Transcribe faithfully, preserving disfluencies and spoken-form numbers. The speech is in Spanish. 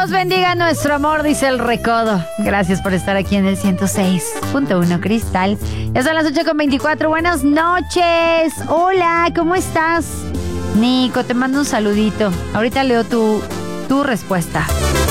Dios bendiga nuestro amor, dice el Recodo. Gracias por estar aquí en el ciento seis punto uno Cristal. Ya son las ocho con veinticuatro. Buenas noches. Hola, ¿cómo estás? Nico, te mando un saludito. Ahorita leo tu, tu respuesta.